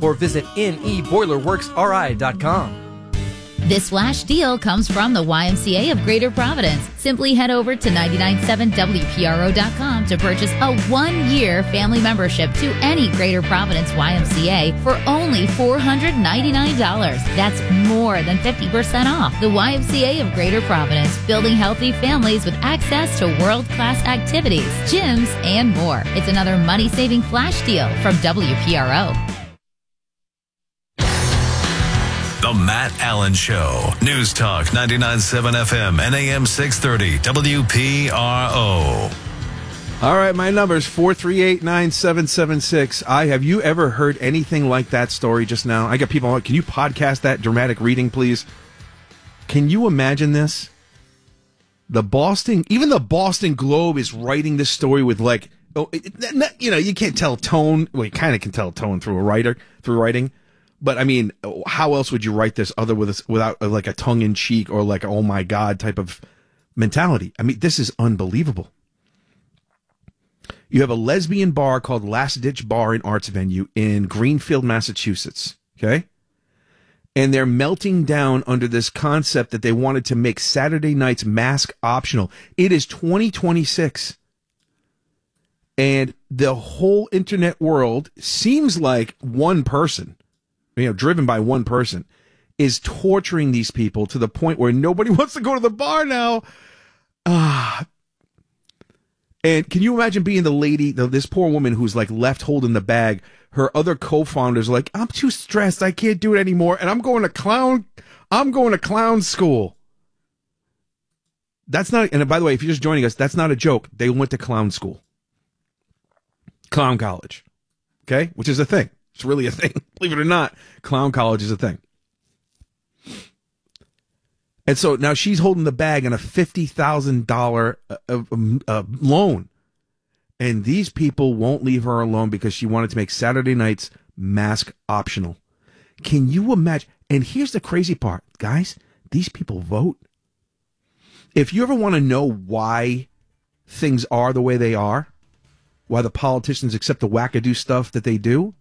or visit neboilerworksri.com. This flash deal comes from the YMCA of Greater Providence. Simply head over to 997WPRO.com to purchase a 1-year family membership to any Greater Providence YMCA for only $499. That's more than 50% off. The YMCA of Greater Providence, building healthy families with access to world-class activities, gyms, and more. It's another money-saving flash deal from WPRO. The Matt Allen Show. News Talk 99.7 FM and AM 630 WPRO. All right, my number is 438-9776. Have you ever heard anything like that story just now? I got people, can you podcast that dramatic reading, please? Can you imagine this? Even the Boston Globe is writing this story with you can't tell tone. Well, you kind of can tell tone through writing. But I mean, how else would you write this without like a tongue in cheek or like, oh my God type of mentality? I mean, this is unbelievable. You have a lesbian bar called Last Ditch Bar and Arts Venue in Greenfield, Massachusetts. Okay. And they're melting down under this concept that they wanted to make Saturday nights mask optional. It is 2026. And the whole internet world seems like one person, driven by one person, is torturing these people to the point where nobody wants to go to the bar now. And can you imagine being the lady, this poor woman who's like left holding the bag? Her other co-founders are like, I'm too stressed, I can't do it anymore, and I'm going to clown school. That's not, and by the way, if you're just joining us, that's not a joke. They went to clown school. Clown college. Okay? Which is a thing. It's really a thing. Believe it or not, clown college is a thing. And so now she's holding the bag on a $50,000 loan. And these people won't leave her alone because she wanted to make Saturday nights mask optional. Can you imagine? And here's the crazy part, guys. These people vote. If you ever want to know why things are the way they are, why the politicians accept the wackadoo stuff that they do,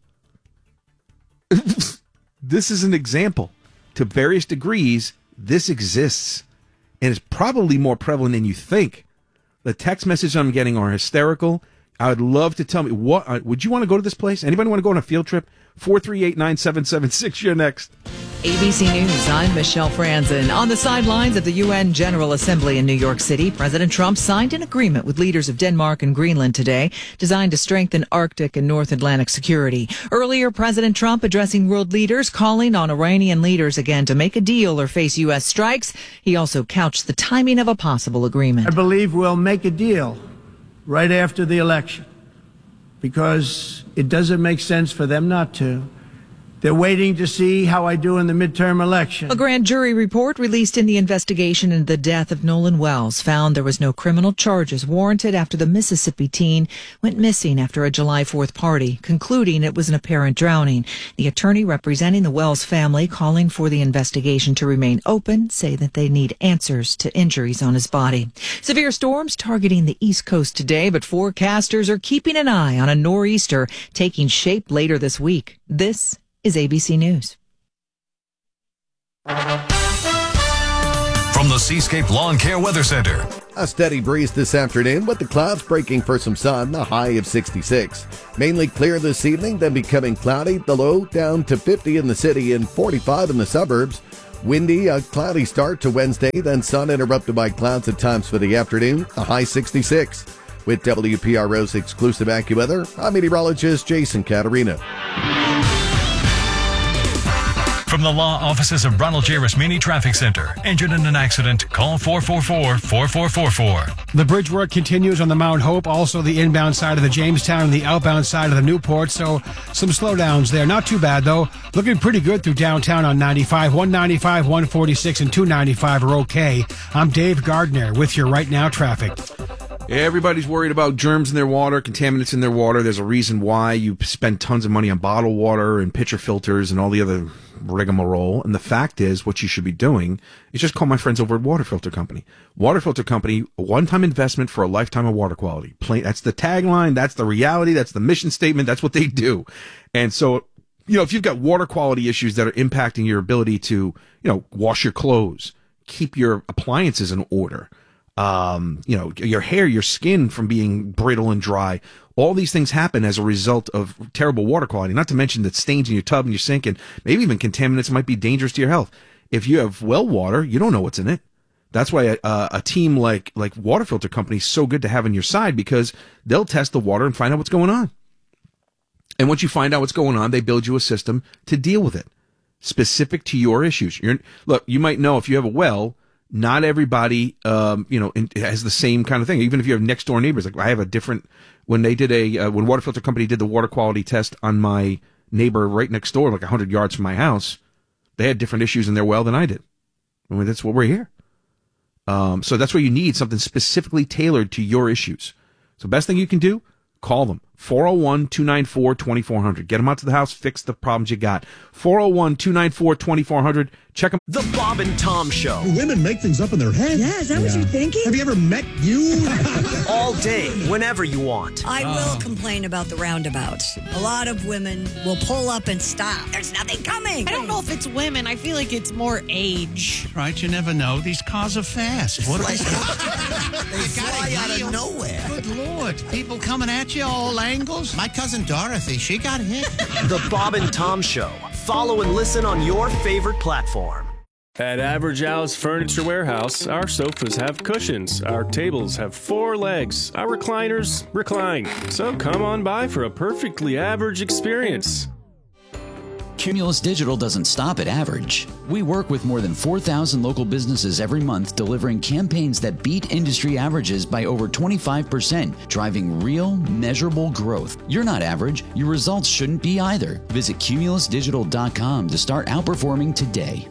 this is an example. To various degrees, this exists. And it's probably more prevalent than you think. The text messages I'm getting are hysterical. I would love to tell me, would you want to go to this place? Anybody want to go on a field trip? 438-9776, you're next. ABC News, I'm Michelle Franzen. On the sidelines of the UN General Assembly in New York City, President Trump signed an agreement with leaders of Denmark and Greenland today, designed to strengthen Arctic and North Atlantic security. Earlier, President Trump addressing world leaders, calling on Iranian leaders again to make a deal or face U.S. strikes. He also couched the timing of a possible agreement. I believe we'll make a deal right after the election, because it doesn't make sense for them not to. They're waiting to see how I do in the midterm election. A grand jury report released in the investigation into the death of Nolan Wells found there was no criminal charges warranted after the Mississippi teen went missing after a July 4th party, concluding it was an apparent drowning. The attorney representing the Wells family, calling for the investigation to remain open, say that they need answers to injuries on his body. Severe storms targeting the East Coast today, but forecasters are keeping an eye on a nor'easter taking shape later this week. This is ABC News. From the Seascape Lawn Care Weather Center. A steady breeze this afternoon with the clouds breaking for some sun, a high of 66. Mainly clear this evening, then becoming cloudy, the low down to 50 in the city and 45 in the suburbs. Windy, a cloudy start to Wednesday, then sun interrupted by clouds at times for the afternoon, a high 66. With WPRO's exclusive AccuWeather, I'm meteorologist Jason Caterina. From the law offices of Ronald J. Rasmini Traffic Center. Injured in an accident? Call 444-4444. The bridge work continues on the Mount Hope, also the inbound side of the Jamestown and the outbound side of the Newport, so some slowdowns there. Not too bad, though. Looking pretty good through downtown on 95. 195, 146, and 295 are okay. I'm Dave Gardner with your Right Now traffic. Everybody's worried about germs in their water, contaminants in their water. There's a reason why you spend tons of money on bottled water and pitcher filters and all the other rigmarole. And the fact is, what you should be doing is just call my friends over at Water Filter Company. Water Filter Company, a one-time investment for a lifetime of water quality. That's the tagline. That's the reality. That's the mission statement. That's what they do. And so if you've got water quality issues that are impacting your ability to, wash your clothes, keep your appliances in order, your hair, your skin from being brittle and dry, all these things happen as a result of terrible water quality, not to mention the stains in your tub and your sink, and maybe even contaminants might be dangerous to your health. If you have well water, you don't know what's in it. That's why a team like Water Filter Company is so good to have on your side, because they'll test the water and find out what's going on. And once you find out what's going on, they build you a system to deal with it, specific to your issues. Look, you might know if you have a well, not everybody, has the same kind of thing. Even if you have next door neighbors, like I have a different. When they did when Water Filter Company did the water quality test on my neighbor right next door, like 100 yards from my house, they had different issues in their well than I did. I mean, that's what we're here. So that's where you need something specifically tailored to your issues. So best thing you can do, call them. 401-294-2400. Get them out to the house, fix the problems you got. 401-294-2400. Check them. The Bob and Tom Show. Do women make things up in their head? Yeah, is that what you're thinking? Have you ever met you? All day, whenever you want. I will complain about the roundabouts. A lot of women will pull up and stop. There's nothing coming. I don't know if it's women. I feel like it's more age. Right, you never know. These cars are fast. What they fly out of nowhere. Good Lord. People coming at you all angles. My cousin Dorothy, she got hit. The Bob and Tom Show. Follow and listen on your favorite platform. At Average Al's Furniture Warehouse, our sofas have cushions, our tables have 4 legs, our recliners recline. So come on by for a perfectly average experience. Cumulus Digital doesn't stop at average. We work with more than 4,000 local businesses every month, delivering campaigns that beat industry averages by over 25%, driving real, measurable growth. You're not average. Your results shouldn't be either. Visit cumulusdigital.com to start outperforming today.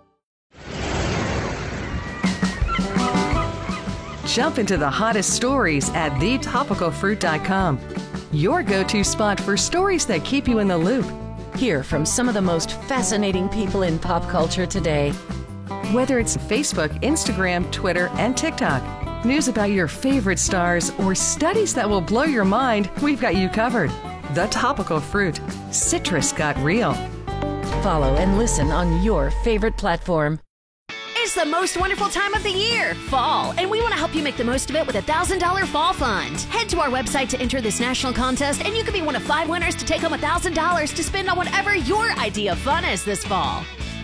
Jump into the hottest stories at thetopicalfruit.com. Your go-to spot for stories that keep you in the loop. Hear from some of the most fascinating people in pop culture today. Whether it's Facebook, Instagram, Twitter, and TikTok, news about your favorite stars, or studies that will blow your mind, we've got you covered. The Topical Fruit. Citrus got real. Follow and listen on your favorite platform. It's the most wonderful time of the year, fall, and we want to help you make the most of it with a $1,000 fall fund. Head to our website to enter this national contest, and you could be one of 5 winners to take home $1,000 to spend on whatever your idea of fun is this fall.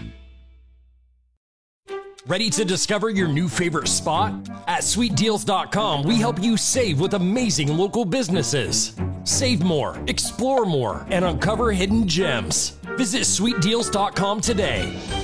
Ready to discover your new favorite spot? At SweetDeals.com, we help you save with amazing local businesses. Save more, explore more, and uncover hidden gems. Visit SweetDeals.com today.